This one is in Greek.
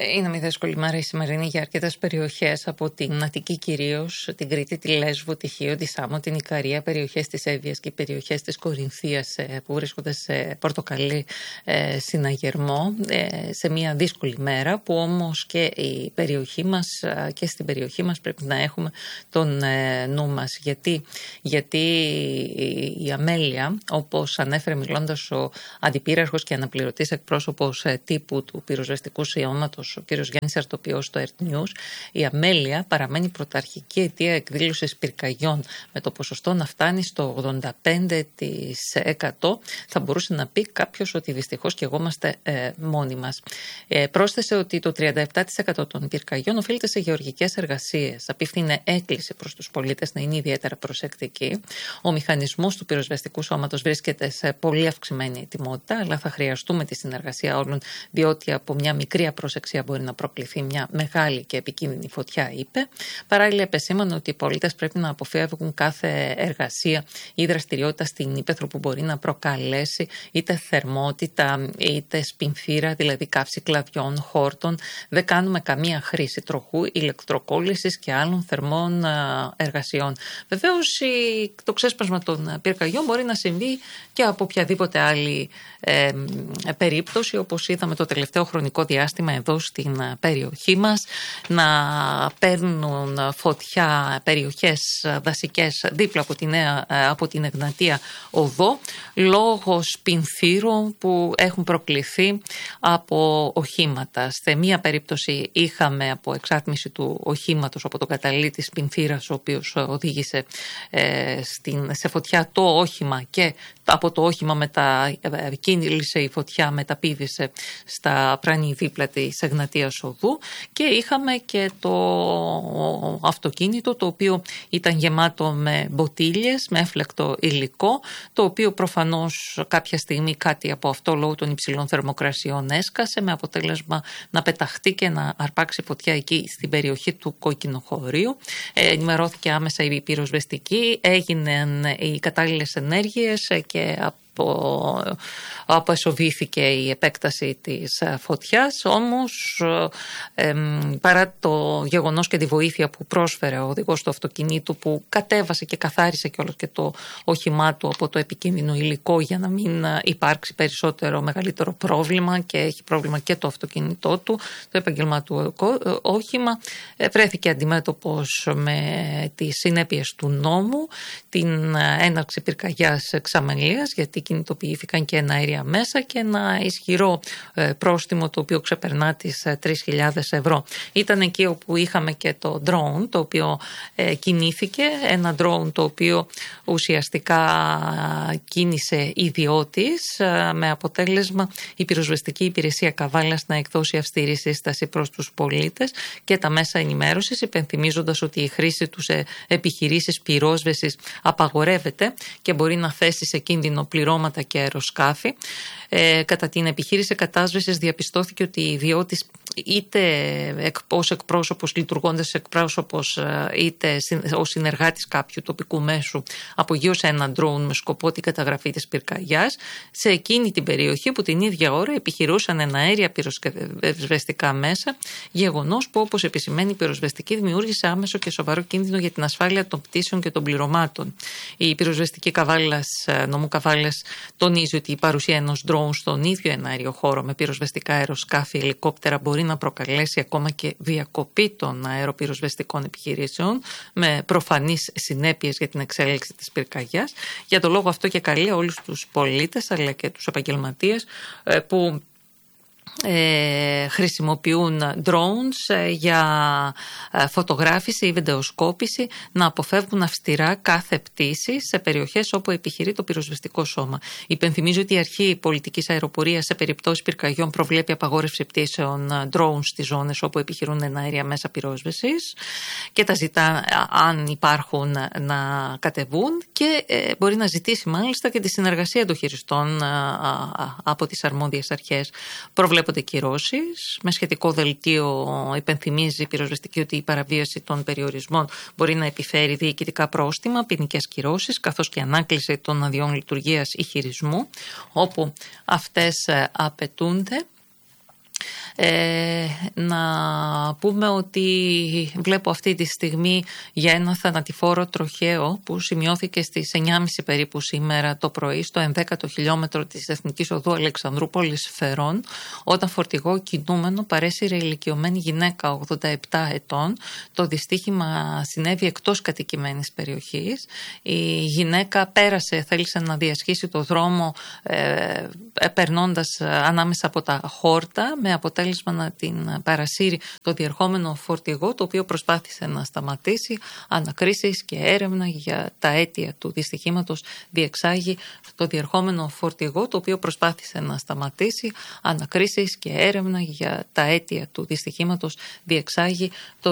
Είναι μια δύσκολη μέρα η σημερινή για αρκετές περιοχές, από την Αττική κυρίως, την Κρήτη, τη Λέσβο, τη Χίο, τη Σάμο, την Ικαρία, περιοχές της Εύβοιας και περιοχές της Κορινθίας που βρίσκονται σε πορτοκαλί συναγερμό, σε μια δύσκολη μέρα που όμως και η περιοχή μας και στην περιοχή μας πρέπει να έχουμε τον νου μας. Γιατί η αμέλεια, όπως ανέφερε μιλώντας ο αντιπύραρχος και αναπληρωτής εκπρόσωπος τύπου του πυροσβεστικού σώματος, ο κ. Γιάννης Αρτοπιός στο Earth News, η αμέλεια παραμένει πρωταρχική αιτία εκδήλωσης πυρκαγιών, με το ποσοστό να φτάνει στο 85%. Θα μπορούσε να πει κάποιος ότι δυστυχώς και εγώ είμαστε μόνοι μας. Πρόσθεσε ότι το 37% των πυρκαγιών οφείλεται σε γεωργικές εργασίες. Απίφθινε έκκληση προς τους πολίτες να είναι ιδιαίτερα προσεκτικοί. Ο μηχανισμός του πυροσβεστικού σώματος βρίσκεται σε πολύ αυξημένη ετοιμότητα, αλλά θα χρειαστούμε τη συνεργασία όλων, διότι από μια μικρή απροσεξία μπορεί να προκληθεί μια μεγάλη και επικίνδυνη φωτιά, είπε. Παράλληλα, επεσήμανε ότι οι πολίτες πρέπει να αποφεύγουν κάθε εργασία ή δραστηριότητα στην ύπαιθρο που μπορεί να προκαλέσει είτε θερμότητα είτε σπινθήρα, δηλαδή καύση κλαδιών, χόρτων. Δεν κάνουμε καμία χρήση τροχού, ηλεκτροκόλλησης και άλλων θερμών εργασιών. Βεβαίως, το ξέσπασμα των πυρκαγιών μπορεί να συμβεί και από οποιαδήποτε άλλη περίπτωση, όπως είδαμε το τελευταίο χρονικό διάστημα εδώ στην περιοχή μας, να παίρνουν φωτιά περιοχές δασικές δίπλα από την Εγνατία Οδό, λόγω σπινθύρων που έχουν προκληθεί από οχήματα. Σε μία περίπτωση είχαμε από εξάτμιση του οχήματος από τον καταλήτη σπινθύρας, ο οποίος οδήγησε σε φωτιά το όχημα, και από το όχημα κύλησε η φωτιά, μεταπήδησε στα πράνη δίπλα της Εγνατίας Οδού, και είχαμε και το αυτοκίνητο, το οποίο ήταν γεμάτο με μποτίλιες, με έφλεκτο υλικό, το οποίο προφανώς κάποια στιγμή κάτι από αυτό λόγω των υψηλών θερμοκρασιών έσκασε, με αποτέλεσμα να πεταχτεί και να αρπάξει φωτιά εκεί στην περιοχή του Κόκκινοχωρίου. Ενημερώθηκε άμεσα η πυροσβεστική, έγιναν οι κατάλληλες ενέργειες και απεσοβήθηκε η επέκταση της φωτιάς. Όμως παρά το γεγονός και τη βοήθεια που πρόσφερε ο οδηγός του αυτοκινήτου, που κατέβασε και καθάρισε κιόλας και το όχημά του από το επικίνδυνο υλικό για να μην υπάρξει μεγαλύτερο πρόβλημα, και έχει πρόβλημα και το αυτοκίνητό του, το επαγγελματικό όχημα, βρέθηκε αντιμέτωπος με τις συνέπειες του νόμου, την έναρξη πυρκαγιάς εξαμελίας, γιατί κινητοποιήθηκαν και εναέρια μέσα, και ένα ισχυρό πρόστιμο, το οποίο ξεπερνά τις 3.000 ευρώ. Ήταν εκεί όπου είχαμε και το drone, το οποίο κινήθηκε, ένα drone το οποίο ουσιαστικά κίνησε ιδιώτης, με αποτέλεσμα η πυροσβεστική υπηρεσία Καβάλας να εκδώσει αυστηρή σύσταση προς τους πολίτες και τα μέσα ενημέρωσης, υπενθυμίζοντας ότι η χρήση του σε επιχειρήσεις πυρόσβεσης απαγορεύεται και μπορεί να θέσει σε κίνδυνο πληρώματα και αεροσκάφη. Κατά την επιχείρηση κατάσβεσης διαπιστώθηκε ότι η ιδιώτης, είτε ως εκπρόσωπος, λειτουργώντας ως εκπρόσωπος, είτε ως συνεργάτης κάποιου τοπικού μέσου, απογείωσε ένα drone με σκοπό την καταγραφή της πυρκαγιάς σε εκείνη την περιοχή, που την ίδια ώρα επιχειρούσαν εναέρια πυροσβεστικά μέσα, γεγονός που, όπως επισημαίνει η πυροσβεστική, δημιούργησε άμεσο και σοβαρό κίνδυνο για την ασφάλεια των πτήσεων και των πληρωμάτων. Η πυροσβεστική νομού Καβάλας τονίζει ότι η παρουσία ενός drone στον ίδιο εναέριο χώρο με πυροσβεστικά αεροσκάφη, ελικόπτερα, μπορεί να προκαλέσει ακόμα και διακοπή των αεροπυροσβεστικών επιχειρήσεων, με προφανείς συνέπειες για την εξέλιξη της πυρκαγιάς. Για το λόγο αυτό και καλεί όλους τους πολίτες αλλά και τους επαγγελματίες που χρησιμοποιούν drones για φωτογράφηση ή βιντεοσκόπηση να αποφεύγουν αυστηρά κάθε πτήση σε περιοχές όπου επιχειρεί το πυροσβεστικό σώμα. Υπενθυμίζω ότι η αρχή πολιτικής αεροπορίας σε περιπτώσεις πυρκαγιών προβλέπει απαγόρευση πτήσεων drones στις ζώνες όπου επιχειρούν εναέρια μέσα πυρόσβεσης, και τα ζητά, αν υπάρχουν, να κατεβούν, και μπορεί να ζητήσει μάλιστα και τη συνεργασία των χειριστών από τις αρμόδιες αρχές. Προβλέπονται κυρώσεις. Με σχετικό δελτίο υπενθυμίζει η πυροσβεστική ότι η παραβίαση των περιορισμών μπορεί να επιφέρει διοικητικά πρόστιμα, ποινικές κυρώσεις, καθώς και ανάκληση των αδειών λειτουργίας ή χειρισμού, όπου αυτές απαιτούνται. Να πούμε ότι βλέπω αυτή τη στιγμή για ένα θανατηφόρο τροχαίο που σημειώθηκε στις 9.30 περίπου σήμερα το πρωί στο 11ο χιλιόμετρο της Εθνικής Οδού Αλεξανδρούπολης Φερών, όταν φορτηγό κινούμενο παρέσυρε ηλικιωμένη γυναίκα 87 ετών. Το δυστύχημα συνέβη εκτός κατοικημένης περιοχής. Η γυναίκα θέλησε να διασχίσει το δρόμο περνώντας ανάμεσα από τα χόρτα, με αποτέλεσμα να την παρασύρει το διερχόμενο φορτηγό, το οποίο προσπάθησε να σταματήσει. Ανακρίσεις και έρευνα για τα αίτια του δυστυχήματος διεξάγει το διερχόμενο φορτηγό, το οποίο προσπάθησε να σταματήσει. Ανακρίσεις και έρευνα για τα αίτια του δυστυχήματος διεξάγει το